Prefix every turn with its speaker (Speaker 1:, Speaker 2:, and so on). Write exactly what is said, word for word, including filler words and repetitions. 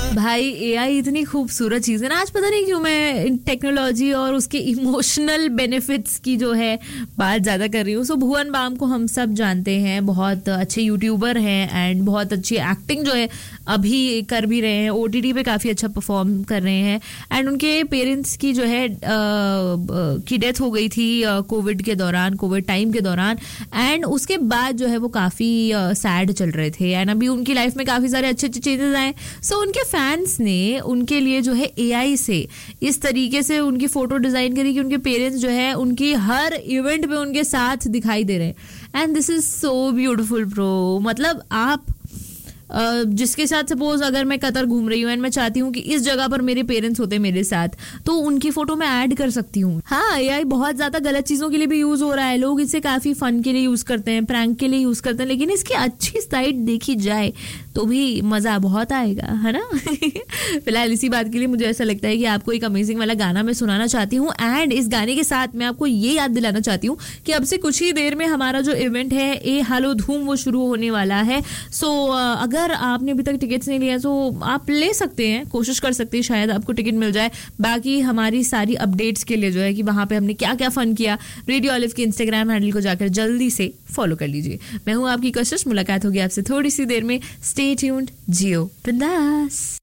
Speaker 1: भाई एआई इतनी खूबसूरत चीज़ है ना, आज पता नहीं क्यों मैं टेक्नोलॉजी और उसके इमोशनल बेनिफिट्स की जो है बात ज़्यादा कर रही हूँ. सो भुवन बाम को हम सब जानते हैं, बहुत अच्छे यूट्यूबर हैं एंड बहुत अच्छी एक्टिंग जो है अभी कर भी रहे हैं, ओटीटी पे काफ़ी अच्छा परफॉर्म कर रहे हैं. एंड उनके पेरेंट्स की जो है आ, की डेथ हो गई थी कोविड के दौरान, कोविड टाइम के दौरान. एंड उसके बाद जो है वो काफ़ी सैड चल रहे थे एंड अभी उनकी लाइफ में काफ़ी सारे अच्छे अच्छे चेंजेस आए. सो उनके फैंस ने उनके लिए जो है एआई से इस तरीके से उनकी फोटो डिजाइन करी कि उनके पेरेंट्स जो है उनकी हर इवेंट पे उनके साथ दिखाई दे रहे हैं. And this is so beautiful bro. मतलब आप Uh, जिसके साथ सपोज अगर मैं कतर घूम रही हूँ एंड मैं चाहती हूँ कि इस जगह पर मेरे पेरेंट्स होते मेरे साथ, तो उनकी फोटो मैं ऐड कर सकती हूँ. हाँ, एआई बहुत ज्यादा गलत चीजों के लिए भी यूज हो रहा है, लोग इसे काफी फन के लिए यूज करते हैं, प्रैंक के लिए यूज करते हैं, लेकिन इसकी अच्छी साइड देखी जाए तो भी मजा बहुत आएगा, है ना. फिलहाल इसी बात के लिए मुझे ऐसा लगता है कि आपको एक अमेजिंग वाला गाना मैं सुनाना चाहती हूँ. एंड इस गाने के साथ मैं आपको ये याद दिलाना चाहती हूँ कि अब से कुछ ही देर में हमारा जो इवेंट है ए हालो धूम वो शुरू होने वाला है. सो so, अगर आपने अभी तक टिकट्स नहीं लिया तो आप ले सकते हैं, कोशिश कर सकते हैं, शायद आपको टिकट मिल जाए. बाकी हमारी सारी अपडेट्स के लिए जो है कि वहां पे हमने क्या क्या फन किया, रेडियो ऑलिव के इंस्टाग्राम हैंडल को जाकर जल्दी से फॉलो कर लीजिए. मैं हूं आपकी कशिश, मुलाकात होगी आपसे थोड़ी सी देर में. स्टे ट्यून्ड, जियो बिंदास.